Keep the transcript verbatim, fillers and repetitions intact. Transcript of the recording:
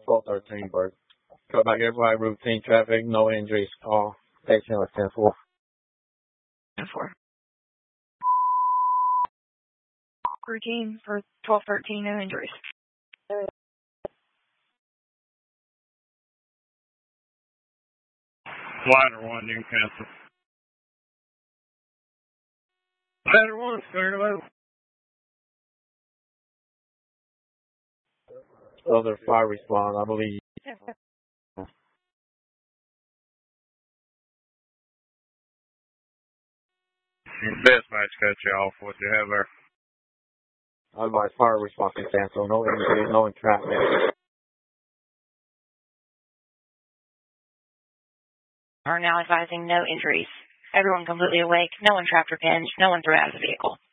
twelve thirteen, Bert. Go back everybody, routine traffic, no injuries, call. Station was ten four. ten four. Routine for twelve thirteen, no injuries. Ladder one, you can cancel. Ladder one, clear to move. Other fire response, I believe. Dispatch cut you off. What you have there? Otherwise, fire response can cancel. No injuries, no entrapment. Are now advising no injuries. Everyone completely awake. No one trapped or pinned. No one threw out of the vehicle.